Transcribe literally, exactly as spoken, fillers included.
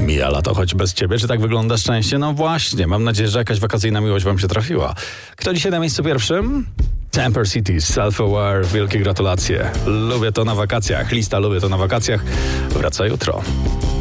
Mija lato choć bez ciebie. Czy tak wygląda szczęście? No właśnie, mam nadzieję, że jakaś wakacyjna miłość wam się trafiła. Kto dzisiaj na miejscu pierwszym? Temper City, Self-Aware, wielkie gratulacje. Lubię to na wakacjach. Lista Lubię to na wakacjach wraca jutro.